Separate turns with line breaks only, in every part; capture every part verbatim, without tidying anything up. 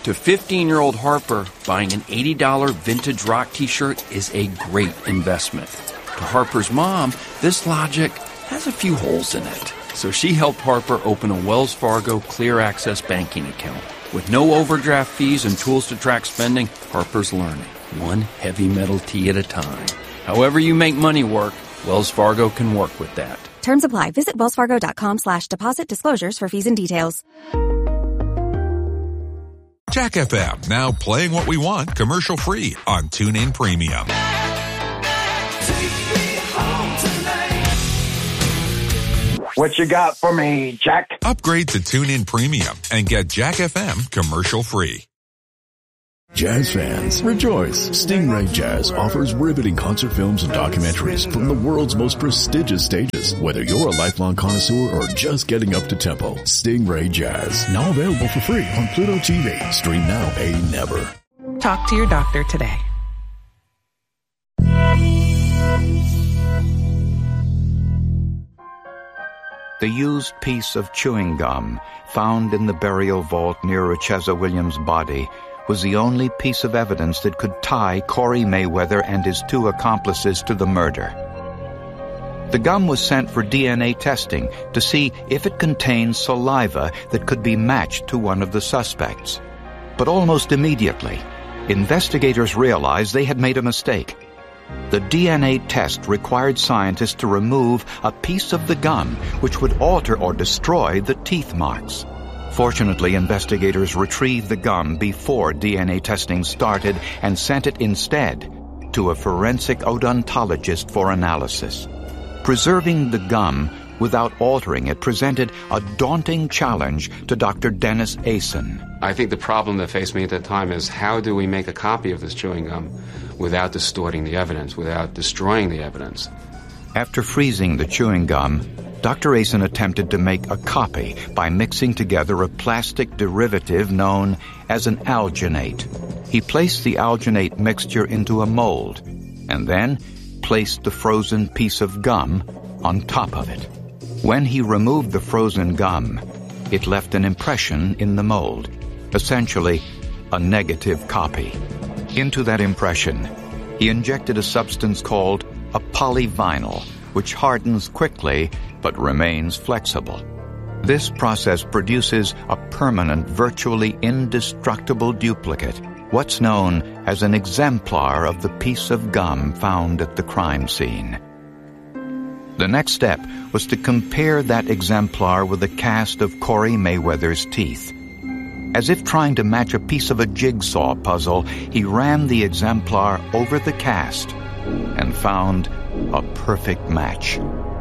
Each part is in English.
To fifteen-year-old Harper, buying an eighty dollars vintage rock t-shirt is a great investment. To Harper's mom, this logic has a few holes in it. So she helped Harper open a Wells Fargo Clear Access banking account. With no overdraft fees and tools to track spending, Harper's learning, one heavy metal tea at a time. However you make money work, Wells Fargo can work with that.
Terms apply. Visit wellsfargo.com slash deposit disclosures for fees and details.
Jack F M, now playing what we want commercial-free on TuneIn Premium.
What you got for me, Jack?
Upgrade to TuneIn Premium and get Jack F M commercial-free.
Jazz fans, rejoice! Stingray Jazz offers riveting concert films and documentaries from the world's most prestigious stages. Whether you're a lifelong connoisseur or just getting up to tempo, Stingray Jazz, now available for free on Pluto T V. Stream now, pay never.
Talk to your doctor today.
The used piece of chewing gum found in the burial vault near Richeza Williams' body was the only piece of evidence that could tie Corey Mayweather and his two accomplices to the murder. The gum was sent for D N A testing to see if it contained saliva that could be matched to one of the suspects. But almost immediately, investigators realized they had made a mistake. The D N A test required scientists to remove a piece of the gum which would alter or destroy the teeth marks. Fortunately, investigators retrieved the gum before D N A testing started and sent it instead to a forensic odontologist for analysis. Preserving the gum without altering it presented a daunting challenge to Doctor Dennis Asen.
I think the problem that faced me at that time is how do we make a copy of this chewing gum without distorting the evidence, without destroying the evidence?
After freezing the chewing gum, Doctor Asen attempted to make a copy by mixing together a plastic derivative known as an alginate. He placed the alginate mixture into a mold and then placed the frozen piece of gum on top of it. When he removed the frozen gum, it left an impression in the mold, essentially a negative copy. Into that impression, he injected a substance called a polyvinyl, which hardens quickly but remains flexible. This process produces a permanent, virtually indestructible duplicate, what's known as an exemplar of the piece of gum found at the crime scene. The next step was to compare that exemplar with a cast of Corey Mayweather's teeth. As if trying to match a piece of a jigsaw puzzle, he ran the exemplar over the cast and found a perfect match.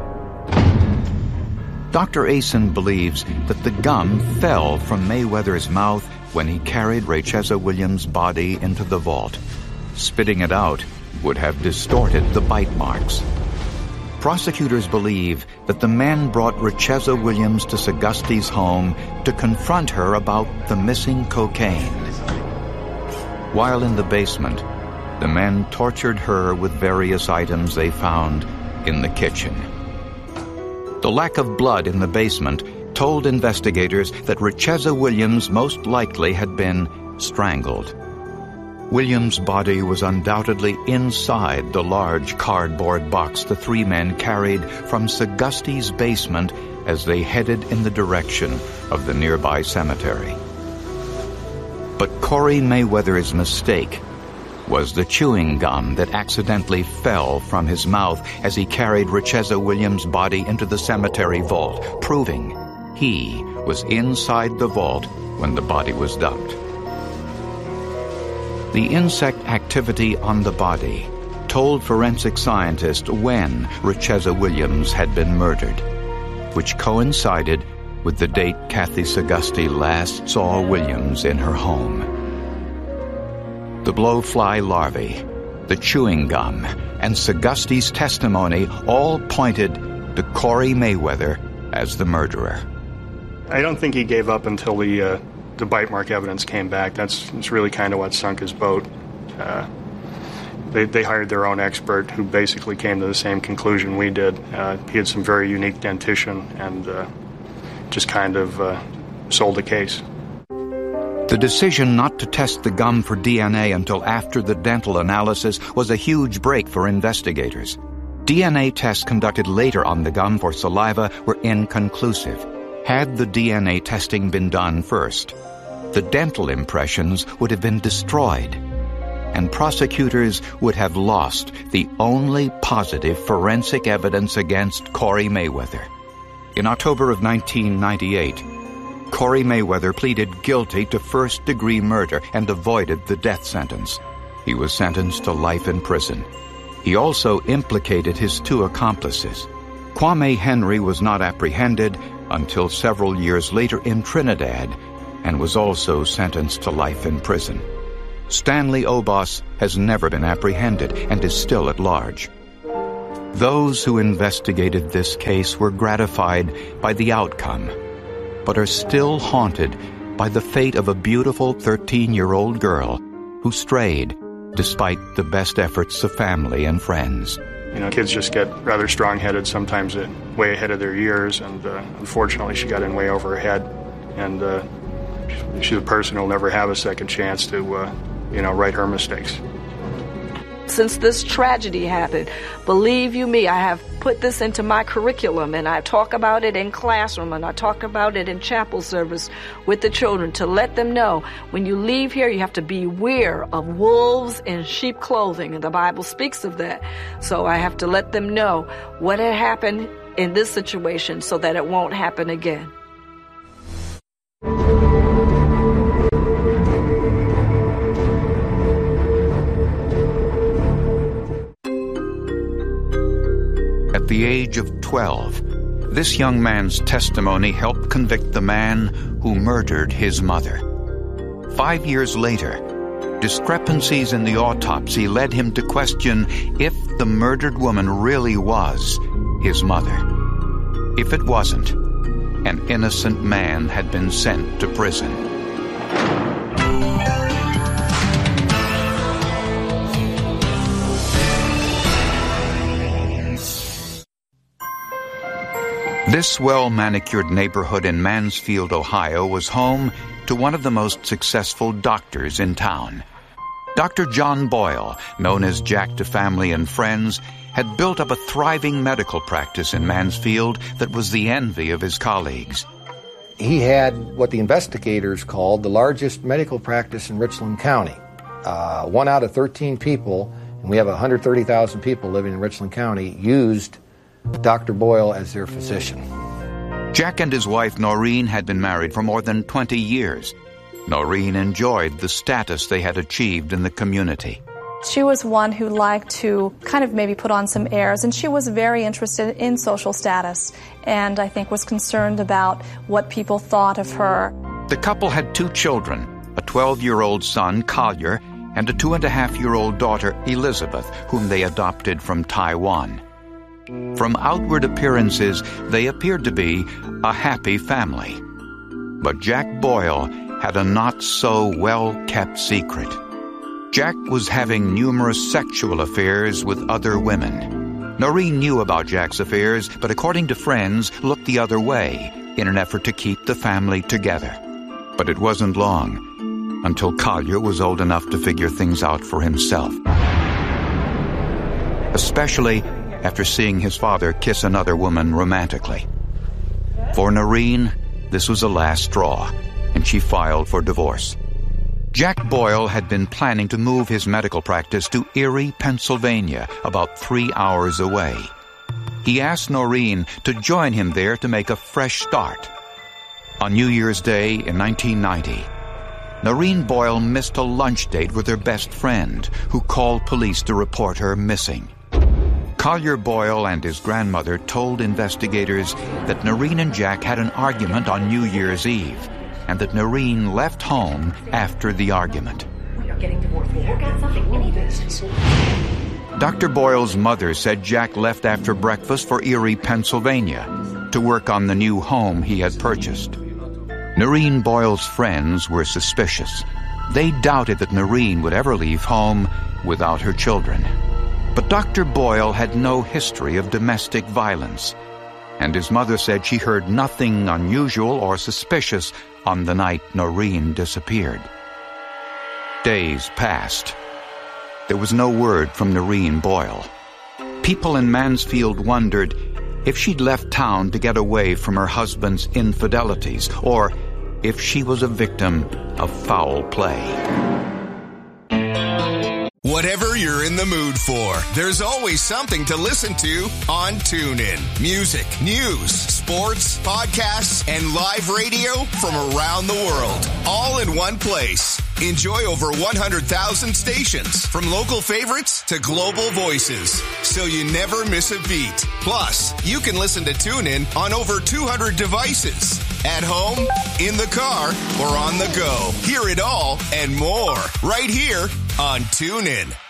Doctor Asen believes that the gum fell from Mayweather's mouth when he carried Richeza Williams' body into the vault. Spitting it out would have distorted the bite marks. Prosecutors believe that the men brought Richeza Williams to Sagasti's home to confront her about the missing cocaine. While in the basement, the men tortured her with various items they found in the kitchen. The lack of blood in the basement told investigators that Richeza Williams most likely had been strangled. Williams' body was undoubtedly inside the large cardboard box the three men carried from Sagasti's basement as they headed in the direction of the nearby cemetery. But Corey Mayweather's mistake was the chewing gum that accidentally fell from his mouth as he carried Richeza Williams' body into the cemetery vault, proving he was inside the vault when the body was dumped. The insect activity on the body told forensic scientists when Richeza Williams had been murdered, which coincided with the date Kathy Sagasti last saw Williams in her home. The blowfly larvae, the chewing gum, and Sagasti's testimony all pointed to Corey Mayweather as the murderer.
I don't think he gave up until the uh, the bite mark evidence came back. That's, that's really kind of what sunk his boat. Uh, they, they hired their own expert who basically came to the same conclusion we did. Uh, he had some very unique dentition and uh, just kind of uh, sold the case.
The decision not to test the gum for D N A until after the dental analysis was a huge break for investigators. D N A tests conducted later on the gum for saliva were inconclusive. Had the D N A testing been done first, the dental impressions would have been destroyed, and prosecutors would have lost the only positive forensic evidence against Corey Mayweather. In October of nineteen ninety-eight, Corey Mayweather pleaded guilty to first-degree murder and avoided the death sentence. He was sentenced to life in prison. He also implicated his two accomplices. Kwame Henry was not apprehended until several years later in Trinidad and was also sentenced to life in prison. Stanley Obas has never been apprehended and is still at large. Those who investigated this case were gratified by the outcome, but are still haunted by the fate of a beautiful thirteen-year-old girl who strayed despite the best efforts of family and friends.
You know, kids just get rather strong-headed, sometimes way ahead of their years, and uh, unfortunately she got in way over her head, and uh, she's a person who'll never have a second chance to, uh, you know, right her mistakes.
Since this tragedy happened, believe you me, I have put this into my curriculum, and I talk about it in classroom, and I talk about it in chapel service with the children to let them know when you leave here, you have to beware of wolves in sheep clothing, and the Bible speaks of that. So I have to let them know what had happened in this situation so that it won't happen again.
At the age of twelve, this young man's testimony helped convict the man who murdered his mother. Five years later, discrepancies in the autopsy led him to question if the murdered woman really was his mother. If it wasn't, an innocent man had been sent to prison. This well-manicured neighborhood in Mansfield, Ohio, was home to one of the most successful doctors in town. Doctor John Boyle, known as Jack to family and friends, had built up a thriving medical practice in Mansfield that was the envy of his colleagues.
He had what the investigators called the largest medical practice in Richland County. Uh, one out of thirteen people, and we have one hundred thirty thousand people living in Richland County, used Doctor Boyle as their physician.
Jack and his wife Noreen had been married for more than twenty years. Noreen enjoyed the status they had achieved in the community.
She was one who liked to kind of maybe put on some airs, and she was very interested in social status, and I think was concerned about what people thought of her.
The couple had two children, a twelve-year-old son, Collier, and a two-and-a-half-year-old daughter, Elizabeth, whom they adopted from Taiwan. From outward appearances, they appeared to be a happy family. But Jack Boyle had a not-so-well-kept secret. Jack was having numerous sexual affairs with other women. Noreen knew about Jack's affairs, but according to friends, looked the other way in an effort to keep the family together. But it wasn't long until Collier was old enough to figure things out for himself. Especially after seeing his father kiss another woman romantically. For Noreen, this was the last straw, and she filed for divorce. Jack Boyle had been planning to move his medical practice to Erie, Pennsylvania, about three hours away. He asked Noreen to join him there to make a fresh start. On New Year's Day in nineteen ninety, Noreen Boyle missed a lunch date with her best friend, who called police to report her missing. Collier Boyle and his grandmother told investigators that Noreen and Jack had an argument on New Year's Eve, and that Noreen left home after the argument.
We are getting divorced. We'll work out something. We need this.
Doctor Boyle's mother said Jack left after breakfast for Erie, Pennsylvania, to work on the new home he had purchased. Noreen Boyle's friends were suspicious. They doubted that Noreen would ever leave home without her children. But Doctor Boyle had no history of domestic violence. and his mother said she heard nothing unusual or suspicious on the night Noreen disappeared. Days passed. There was no word from Noreen Boyle. People in Mansfield wondered if she'd left town to get away from her husband's infidelities, or if she was a victim of foul play.
Whatever you're in the mood for, there's always something to listen to on TuneIn. Music, news, sports, podcasts, and live radio from around the world, all in one place. Enjoy over one hundred thousand stations, from local favorites to global voices, so you never miss a beat. Plus, you can listen to TuneIn on over two hundred devices. At home, in the car, or on the go. Hear it all and more right here on TuneIn.